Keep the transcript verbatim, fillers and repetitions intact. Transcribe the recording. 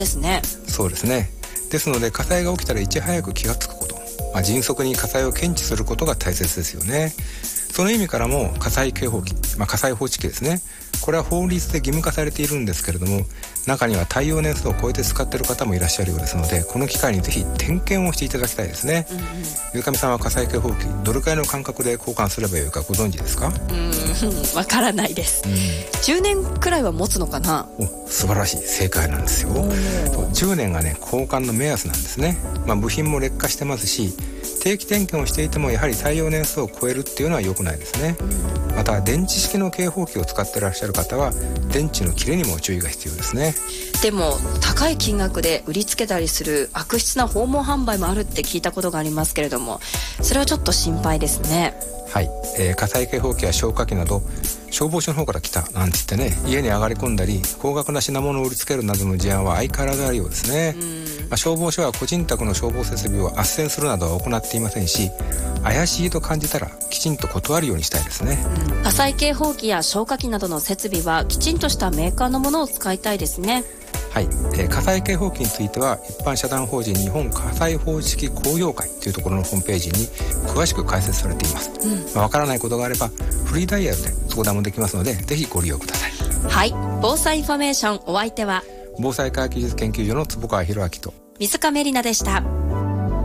ですね。 そうですね。ですので火災が起きたらいち早く気がつくこと、まあ、迅速に火災を検知することが大切ですよね。その意味からも火災警報器、まあ、火災報知器ですね、これは法律で義務化されているんですけれども、中には耐用年数を超えて使っている方もいらっしゃるようですので、この機会にぜひ点検をしていただきたいですね。うんうん、ゆうかみさんは火災警報器どれくらいの間隔で交換すればよいかご存知ですか？ うーん、わからないです、うん、じゅうねんくらいは持つのかな。 お、素晴らしい、正解なんですよ。じゅうねんがね、交換の目安なんですね。まあ、部品も劣化してますし、定期点検をしていてもやはり耐用年数を超えるっていうのは良くないですね。うん、また電池式の警報器を使っていらっしゃる方は電池の切れにも注意が必要ですね。 でも高い金額で売りつけたりする悪質な訪問販売もあるって聞いたことがありますけれども、それはちょっと心配ですね。 はい、えー、火災警報器や消火器など消防署の方から来たなんて言ってね、家に上がり込んだり高額な品物を売りつけるなどの事案は相変わらずあるようですね。うん、まあ、消防署は個人宅の消防設備を斡旋するなどは行っていませんし、怪しいと感じたらきちんと断るようにしたいですね。 うん、火災警報器や消火器などの設備はきちんとしたメーカーのものを使いたいですね。 はい、えー、火災警報器については一般社団法人日本火災報知器公用会というところのホームページに詳しく解説されています。うん、まあ、わからないことがあればフリーダイヤルで相談もできますので、ぜひご利用ください。 はい、防災インフォメーション、お相手は防災科学技術研究所の坪川博明と水上里奈でした。